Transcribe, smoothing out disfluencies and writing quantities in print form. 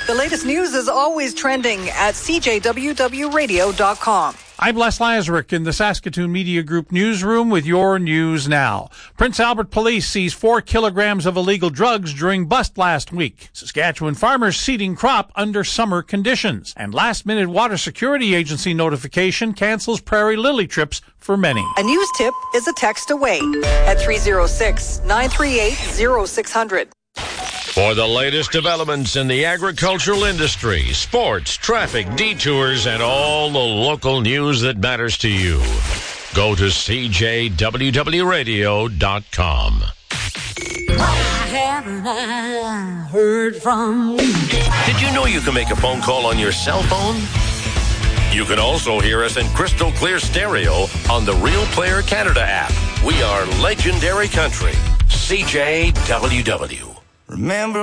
The latest news is always trending at cjwwradio.com. I'm Les Lazaruk in the Saskatoon Media Group newsroom with your news now. Prince Albert Police seized 4 kilograms of illegal drugs during bust last week. Saskatchewan farmers seeding crop under summer conditions. And last-minute Water Security Agency notification cancels prairie lily trips for many. A news tip is a text away at 306-938-0600. For the latest developments in the agricultural industry, sports, traffic, detours, and all the local news that matters to you, go to cjwwradio.com. Haven't I heard from you? Did you know you can make a phone call on your cell phone? You can also hear us in crystal clear stereo on the Real Player Canada app. We are legendary country. CJWW. Remember